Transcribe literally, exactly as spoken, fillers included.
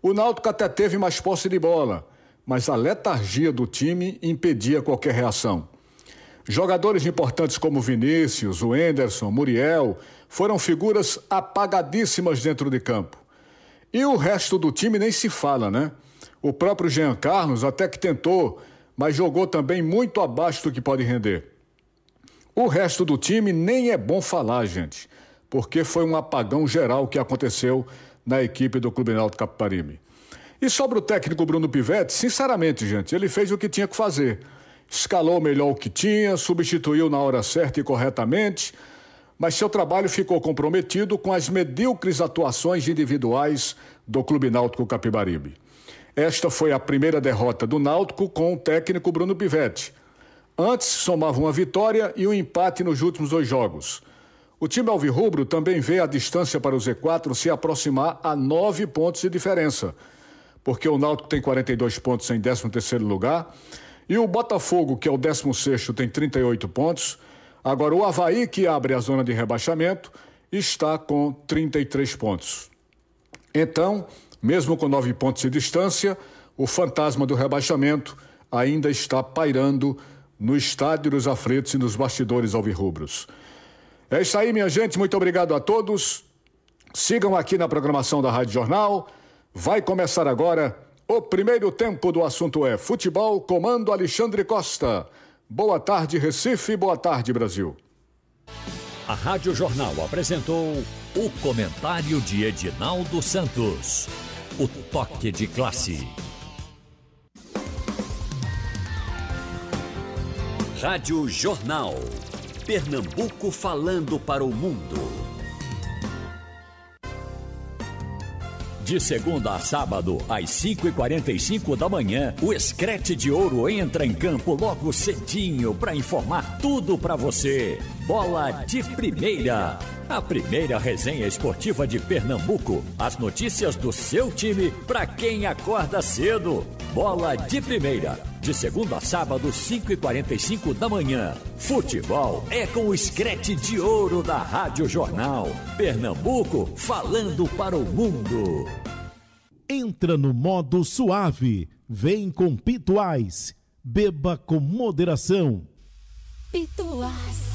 O Náutico até teve mais posse de bola, mas a letargia do time impedia qualquer reação. Jogadores importantes como Vinícius, o Henderson, Muriel, foram figuras apagadíssimas dentro de campo. E o resto do time nem se fala, né? O próprio Jean Carlos até que tentou, mas jogou também muito abaixo do que pode render. O resto do time nem é bom falar, gente, porque foi um apagão geral que aconteceu na equipe do Clube Náutico Capibaribe. E sobre o técnico Bruno Pivetti, sinceramente, gente, ele fez o que tinha que fazer. Escalou melhor o que tinha, substituiu na hora certa e corretamente, mas seu trabalho ficou comprometido com as medíocres atuações individuais do Clube Náutico Capibaribe. Esta foi a primeira derrota do Náutico com o técnico Bruno Pivetti. Antes, somava uma vitória e um empate nos últimos dois jogos. O time alvirrubro também vê a distância para o Z quatro se aproximar a nove pontos de diferença, porque o Náutico tem quarenta e dois pontos em décimo terceiro lugar e o Botafogo, que é o décimo sexto, tem trinta e oito pontos. Agora, o Avaí, que abre a zona de rebaixamento, está com trinta e três pontos. Então, mesmo com nove pontos de distância, o fantasma do rebaixamento ainda está pairando no estádio dos aflitos e nos bastidores alvirrubros. É isso aí, minha gente. Muito obrigado a todos. Sigam aqui na programação da Rádio Jornal. Vai começar agora o primeiro tempo do assunto é futebol, comando Alexandre Costa. Boa tarde, Recife. Boa tarde, Brasil. A Rádio Jornal apresentou o comentário de Edinaldo Santos. O toque de classe. Rádio Jornal. Pernambuco falando para o mundo. De segunda a sábado, às cinco e quarenta e cinco da manhã, o Screte de Ouro entra em campo logo cedinho para informar tudo para você. Bola de Primeira. A primeira resenha esportiva de Pernambuco. As notícias do seu time para quem acorda cedo. Bola de Primeira. De segunda a sábado, cinco e quarenta e cinco da manhã. Futebol é com o Screte de Ouro da Rádio Jornal. Pernambuco falando para o mundo. Entra no modo suave. Vem com Pituás. Beba com moderação. Pituás.